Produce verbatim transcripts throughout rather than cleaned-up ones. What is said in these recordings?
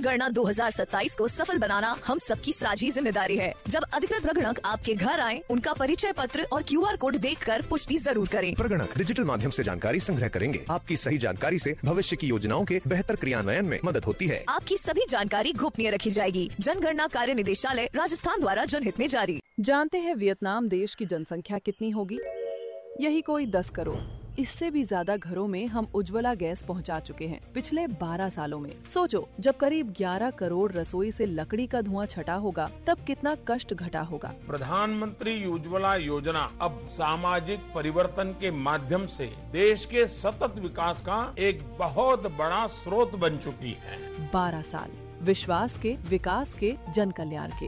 जनगणना दो हज़ार सत्ताईस को सफल बनाना हम सबकी साझी जिम्मेदारी है। जब अधिकृत प्रगणक आपके घर आए, उनका परिचय पत्र और क्यू आर कोड देखकर पुष्टि जरूर करें। प्रगणक डिजिटल माध्यम से जानकारी संग्रह करेंगे। आपकी सही जानकारी से भविष्य की योजनाओं के बेहतर क्रियान्वयन में मदद होती है। आपकी सभी जानकारी गोपनीय रखी जाएगी। जनगणना कार्य निदेशालय राजस्थान द्वारा जनहित में जारी। जानते हैं वियतनाम देश की जनसंख्या कितनी होगी? यही कोई दस करोड़। इससे भी ज्यादा घरों में हम उज्ज्वला गैस पहुंचा चुके हैं पिछले बारह सालों में। सोचो, जब करीब ग्यारह करोड़ रसोई से लकड़ी का धुआं छटा होगा, तब कितना कष्ट घटा होगा। प्रधानमंत्री उज्ज्वला योजना अब सामाजिक परिवर्तन के माध्यम से देश के सतत विकास का एक बहुत बड़ा स्रोत बन चुकी है। बारह साल विश्वास के, विकास के, जन कल्याण के।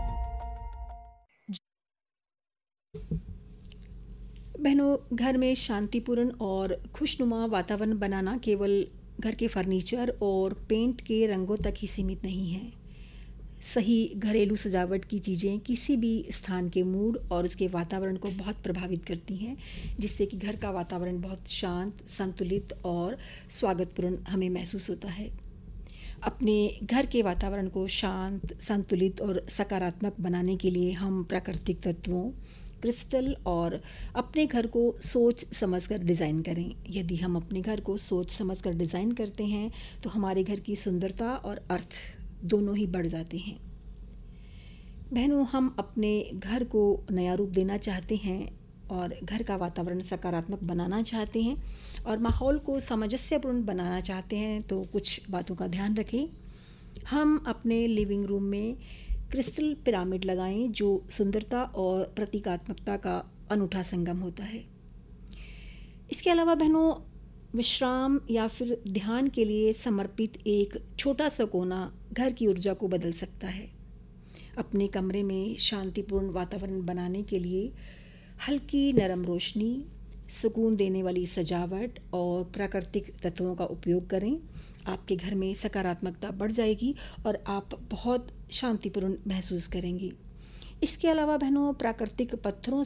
बहनों, घर में शांतिपूर्ण और खुशनुमा वातावरण बनाना केवल घर के फर्नीचर और पेंट के रंगों तक ही सीमित नहीं है। सही घरेलू सजावट की चीज़ें किसी भी स्थान के मूड और उसके वातावरण को बहुत प्रभावित करती हैं, जिससे कि घर का वातावरण बहुत शांत, संतुलित और स्वागतपूर्ण हमें महसूस होता है। अपने घर के वातावरण को शांत, संतुलित और सकारात्मक बनाने के लिए हम प्राकृतिक तत्वों, क्रिस्टल और अपने घर को सोच समझकर डिज़ाइन करें। यदि हम अपने घर को सोच समझकर डिज़ाइन करते हैं तो हमारे घर की सुंदरता और अर्थ दोनों ही बढ़ जाते हैं। बहनों, हम अपने घर को नया रूप देना चाहते हैं और घर का वातावरण सकारात्मक बनाना चाहते हैं और माहौल को सामंजस्यपूर्ण बनाना चाहते हैं, तो कुछ बातों का ध्यान रखें। हम अपने लिविंग रूम में क्रिस्टल पिरामिड लगाएं, जो सुंदरता और प्रतीकात्मकता का अनूठा संगम होता है। इसके अलावा बहनों, विश्राम या फिर ध्यान के लिए समर्पित एक छोटा सा कोना घर की ऊर्जा को बदल सकता है। अपने कमरे में शांतिपूर्ण वातावरण बनाने के लिए हल्की नरम रोशनी, सुकून देने वाली सजावट और प्राकृतिक तत्वों का उपयोग करें। आपके घर में सकारात्मकता बढ़ जाएगी और आप बहुत शांतिपूर्ण महसूस करेंगी। इसके अलावा बहनों, प्राकृतिक पत्थरों